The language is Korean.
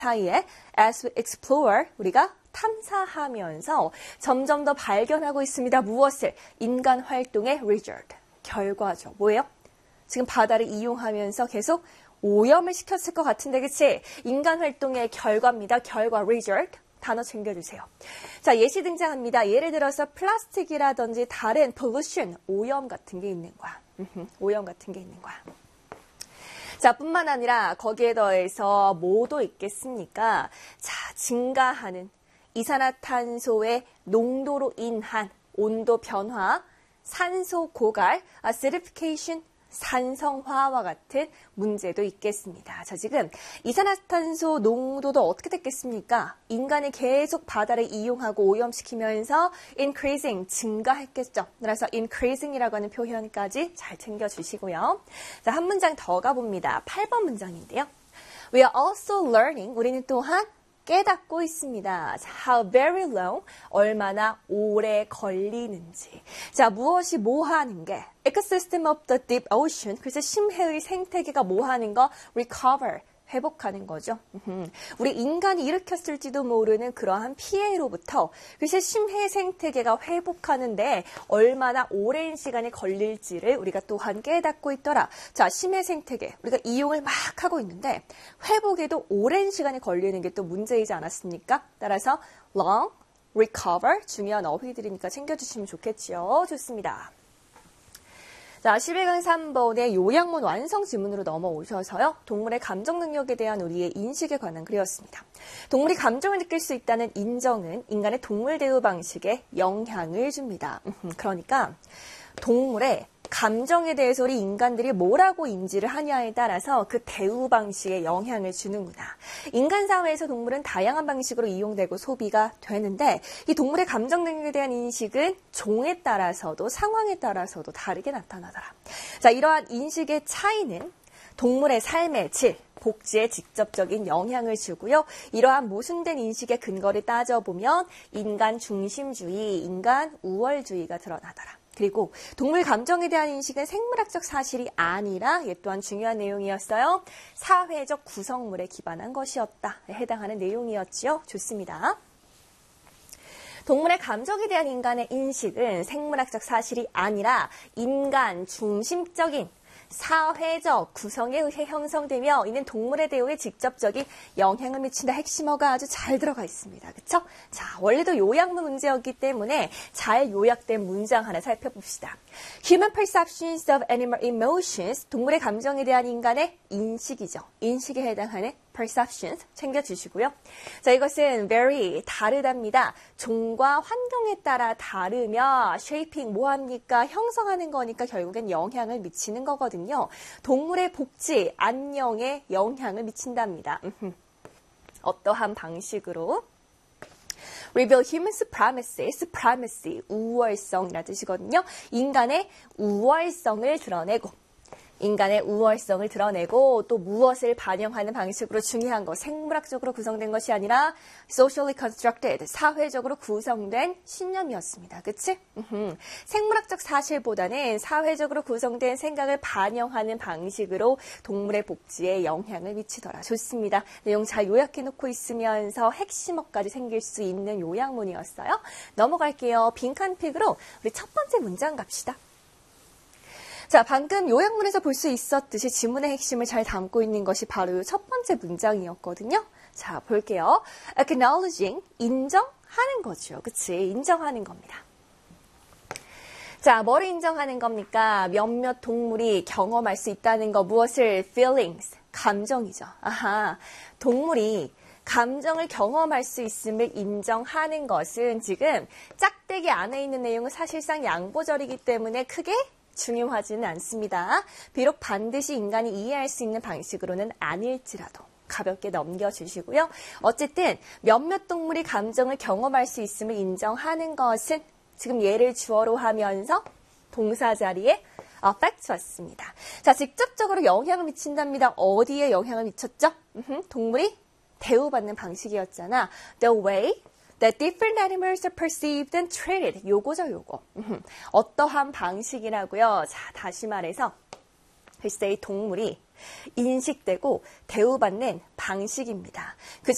사이에 as we explore, 우리가 탐사하면서 점점 더 발견하고 있습니다. 무엇을? 인간 활동의 result, 결과죠. 뭐예요? 지금 바다를 이용하면서 계속 오염을 시켰을 것 같은데, 그치? 인간 활동의 결과입니다. 결과, result. 단어 챙겨주세요. 자, 예시 등장합니다. 예를 들어서 플라스틱이라든지 다른 pollution, 오염 같은 게 있는 거야. 오염 같은 게 있는 거야. 자, 뿐만 아니라 거기에 더해서 뭐도 있겠습니까? 자, 증가하는 이산화탄소의 농도로 인한 온도 변화, 산소 고갈, acidification, 산성화와 같은 문제도 있겠습니다. 자, 지금 이산화탄소 농도도 어떻게 됐겠습니까? 인간이 계속 바다를 이용하고 오염시키면서 increasing, 증가했겠죠. 그래서 increasing이라고 하는 표현까지 잘 챙겨주시고요. 자, 한 문장 더 가봅니다. 8번 문장인데요. We are also learning, 우리는 또한 깨닫고 있습니다. How very long, 얼마나 오래 걸리는지. 자, 무엇이 뭐 하는 게? Ecosystem of the deep ocean, 그래서 심해의 생태계가 뭐 하는 거? Recover, 회복하는 거죠. 우리 인간이 일으켰을지도 모르는 그러한 피해로부터 그래서 심해 생태계가 회복하는데 얼마나 오랜 시간이 걸릴지를 우리가 또한 깨닫고 있더라. 자, 심해 생태계 우리가 이용을 막 하고 있는데 회복에도 오랜 시간이 걸리는 게 또 문제이지 않았습니까? 따라서 long, recover 중요한 어휘들이니까 챙겨주시면 좋겠죠. 좋습니다. 자, 11강 3번의 요약문 완성 지문으로 넘어오셔서요. 동물의 감정 능력에 대한 우리의 인식에 관한 글이었습니다. 동물이 감정을 느낄 수 있다는 인정은 인간의 동물 대우 방식에 영향을 줍니다. 그러니까 동물의 감정에 대해서 우리 인간들이 뭐라고 인지를 하냐에 따라서 그 대우 방식에 영향을 주는구나. 인간 사회에서 동물은 다양한 방식으로 이용되고 소비가 되는데 이 동물의 감정 능력에 대한 인식은 종에 따라서도 상황에 따라서도 다르게 나타나더라. 자, 이러한 인식의 차이는 동물의 삶의 질, 복지에 직접적인 영향을 주고요. 이러한 모순된 인식의 근거를 따져보면 인간 중심주의, 인간 우월주의가 드러나더라. 그리고 동물 감정에 대한 인식은 생물학적 사실이 아니라 얘 또한 중요한 내용이었어요. 사회적 구성물에 기반한 것이었다. 해당하는 내용이었지요. 좋습니다. 동물의 감정에 대한 인간의 인식은 생물학적 사실이 아니라 인간 중심적인 사회적 구성에 의해 형성되며 이는 동물의 대우에 직접적인 영향을 미친다. 핵심어가 아주 잘 들어가 있습니다. 그렇죠? 자, 원래도 요약문 문제였기 때문에 잘 요약된 문장 하나 살펴봅시다. Human perceptions of animal emotions, 동물의 감정에 대한 인간의 인식이죠. 인식에 해당하는 perceptions 챙겨주시고요. 자, 이것은 very 다르답니다. 종과 환경에 따라 다르며 shaping 뭐합니까? 형성하는 거니까 결국엔 영향을 미치는 거거든요. 동물의 복지, 안녕에 영향을 미친답니다. 어떠한 방식으로? Reveal human supremacy, supremacy, 우월성이라는 뜻이거든요. 인간의 우월성을 드러내고 인간의 우월성을 드러내고 또 무엇을 반영하는 방식으로 중요한 것, 생물학적으로 구성된 것이 아니라 socially constructed, 사회적으로 구성된 신념이었습니다. 그치? 생물학적 사실보다는 사회적으로 구성된 생각을 반영하는 방식으로 동물의 복지에 영향을 미치더라. 좋습니다. 내용 잘 요약해놓고 있으면서 핵심어까지 생길 수 있는 요약문이었어요. 넘어갈게요. 빈칸 픽으로 우리 첫 번째 문장 갑시다. 자, 방금 요약문에서 볼 수 있었듯이 지문의 핵심을 잘 담고 있는 것이 바로 첫 번째 문장이었거든요. 자, 볼게요. Acknowledging, 인정하는 거죠. 그치? 인정하는 겁니다. 자, 뭐를 인정하는 겁니까? 몇몇 동물이 경험할 수 있다는 거, 무엇을? Feelings, 감정이죠. 아하, 동물이 감정을 경험할 수 있음을 인정하는 것은 지금 짝대기 안에 있는 내용은 사실상 양보절이기 때문에 크게 중요하지는 않습니다. 비록 반드시 인간이 이해할 수 있는 방식으로는 아닐지라도 가볍게 넘겨주시고요. 어쨌든 몇몇 동물이 감정을 경험할 수 있음을 인정하는 것은 지금 얘를 주어로 하면서 동사 자리에 affect 왔습니다. 자, 직접적으로 영향을 미친답니다. 어디에 영향을 미쳤죠? 동물이 대우받는 방식이었잖아. The way that different animals are perceived and treated. 요거죠, 요거. 어떠한 방식이라고요? 자, 다시 말해서 글쎄 이 동물이 인식되고 대우받는 방식입니다.